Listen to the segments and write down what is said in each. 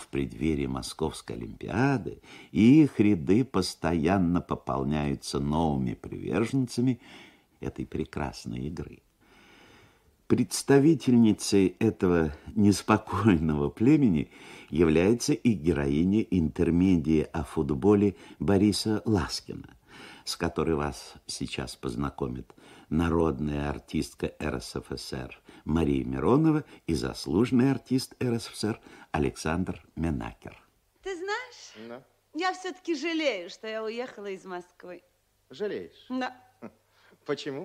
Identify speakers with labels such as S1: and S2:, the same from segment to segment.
S1: преддверии Московской Олимпиады их ряды постоянно пополняются новыми приверженцами этой прекрасной игры. Представительницей этого неспокойного племени является и героиня интермедии о футболе Бориса Ласкина, с которой вас сейчас познакомит народная артистка РСФСР Мария Миронова и заслуженный артист РСФСР Александр Менакер.
S2: Ты знаешь,
S3: Да.
S2: я все-таки жалею, что я уехала из Москвы.
S3: Жалеешь?
S2: Да.
S3: Почему?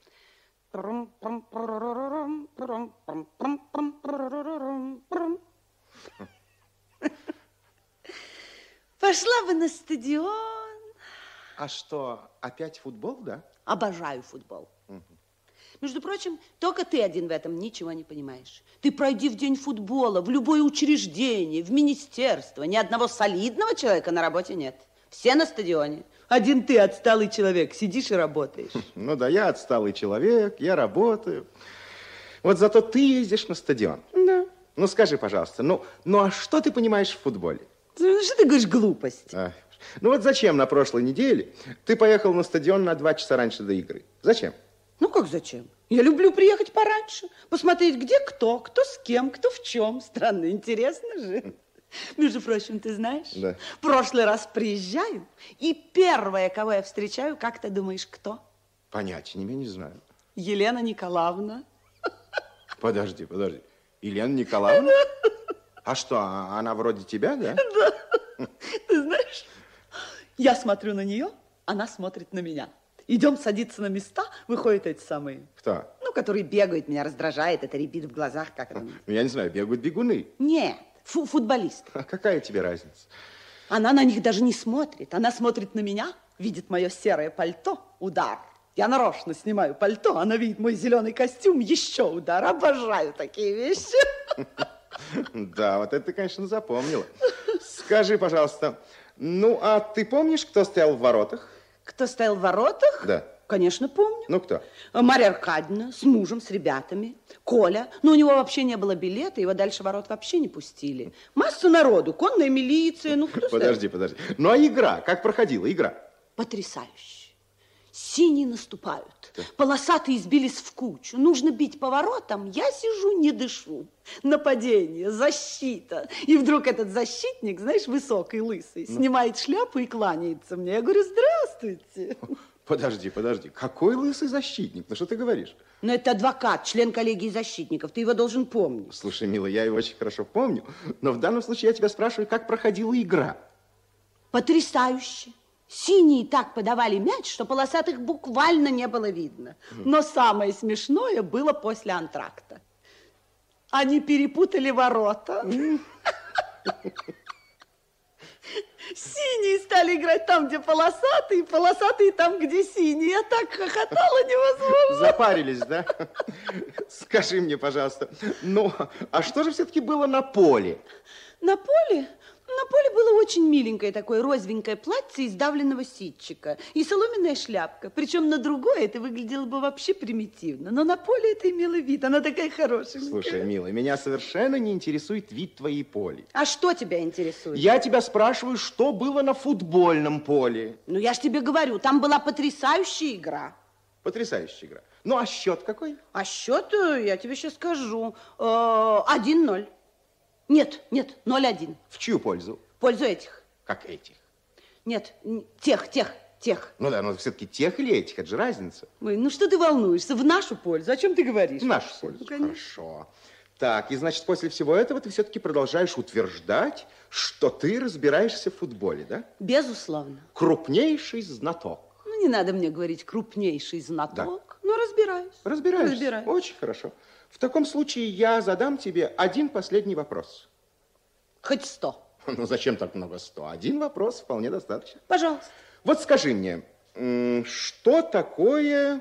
S2: Пошла бы на стадион.
S3: А что, опять футбол, да?
S2: Обожаю футбол. Между прочим, только ты один в этом ничего не понимаешь. Ты пройди в день футбола, в любое учреждение, в министерство. Ни одного солидного человека на работе нет. Все на стадионе. Один ты, отсталый человек, сидишь и работаешь.
S3: Ну да, я отсталый человек, я работаю. Вот зато ты ездишь на стадион.
S2: Да.
S3: Ну скажи, пожалуйста, ну а что ты понимаешь в футболе?
S2: Что ты говоришь, глупость?
S3: Ну вот зачем на прошлой неделе ты поехал на стадион на 2 часа раньше до игры? Зачем?
S2: Ну, как зачем? Я люблю приехать пораньше, посмотреть, где кто с кем, кто в чем. Странно, интересно же. Между прочим, ты знаешь,
S3: Да.
S2: в прошлый раз приезжаю, и первое, кого я встречаю, как ты думаешь, кто?
S3: Понятия не знаю.
S2: Елена Николаевна.
S3: Подожди. Елена Николаевна? А что, она вроде тебя, да?
S2: Да. Ты знаешь, я смотрю на нее, она смотрит на меня. Идем садиться на места, выходят эти самые.
S3: Кто?
S2: Ну, которые бегают, меня раздражает, это рябит в глазах, как это.
S3: Ну, я не знаю, бегают бегуны.
S2: Нет, футболист.
S3: А какая тебе разница?
S2: Она на них даже не смотрит. Она смотрит на меня, видит мое серое пальто, удар. Я нарочно снимаю пальто, она видит мой зеленый костюм, еще удар. Обожаю такие вещи.
S3: Да, вот это ты, конечно, запомнила. Скажи, пожалуйста, ну, а ты помнишь, кто стоял в воротах?
S2: Кто стоял в воротах?
S3: Да.
S2: Конечно, помню.
S3: Ну, кто?
S2: Марья Аркадьевна с мужем, с ребятами. Коля. Но у него вообще не было билета, его дальше ворот вообще не пустили. Масса народу, конная милиция, ну кто стоял?
S3: Подожди. Ну, а игра? Как проходила игра?
S2: Потрясающе. Синие наступают, полосатые сбились в кучу. Нужно бить по воротам, я сижу, не дышу. Нападение, защита. И вдруг этот защитник, знаешь, высокий, лысый, снимает шляпу и кланяется мне. Я говорю, здравствуйте.
S3: Подожди. Какой лысый защитник? Ну, что ты говоришь?
S2: Но это адвокат, член коллегии защитников. Ты его должен помнить.
S3: Слушай, милый, я его очень хорошо помню. Но в данном случае я тебя спрашиваю, как проходила игра?
S2: Потрясающе. Синие так подавали мяч, что полосатых буквально не было видно. Но самое смешное было после антракта. Они перепутали ворота. Синие стали играть там, где полосатые, полосатые там, где синие. Я так хохотала невозможно.
S3: Запарились, да? Скажи мне, пожалуйста, ну, а что же все-таки было на поле?
S2: На поле? На поле было очень миленькое такое розовенькое платье из давленного ситчика и соломенная шляпка. Причем на другое это выглядело бы вообще примитивно. Но на поле это имело вид. Она такая хорошенькая.
S3: Слушай, милый, меня совершенно не интересует вид твоей поли.
S2: А что тебя интересует?
S3: Я тебя спрашиваю, что было на футбольном поле?
S2: Ну, я ж тебе говорю, там была потрясающая игра.
S3: Потрясающая игра. Ну, а счет какой?
S2: А счет, я тебе сейчас скажу, 1-0. Нет, 0-1.
S3: В чью пользу?
S2: В пользу этих.
S3: Как этих?
S2: Нет, тех.
S3: Ну да, но все-таки тех или этих, это же разница.
S2: Ой, ну что ты волнуешься? В нашу пользу. О чем ты говоришь?
S3: В нашу пользу.
S2: Ну, конечно.
S3: Хорошо. Так, и значит, после всего этого ты все-таки продолжаешь утверждать, что ты разбираешься в футболе, да?
S2: Безусловно.
S3: Крупнейший знаток.
S2: Ну, не надо мне говорить крупнейший знаток. Да. Но разбираюсь.
S3: Разбираешься? Очень хорошо. В таком случае я задам тебе один последний вопрос.
S2: Хоть 100.
S3: Ну, зачем так много 100? Один вопрос вполне достаточно.
S2: Пожалуйста.
S3: Вот скажи мне, что такое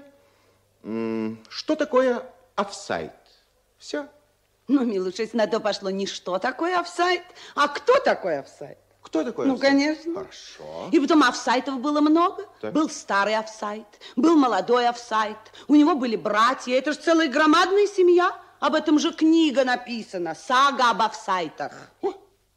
S3: офсайд? Все?
S2: Ну, милуша, если на то пошло не что такое офсайд, а кто такой офсайд?
S3: Кто такой
S2: офсайд? Ну, конечно.
S3: Хорошо.
S2: И потом офсайдов было много.
S3: Так.
S2: Был старый офсайд, был молодой офсайд. У него были братья. Это же целая громадная семья. Об этом же книга написана. Сага об офсайдах.
S3: О,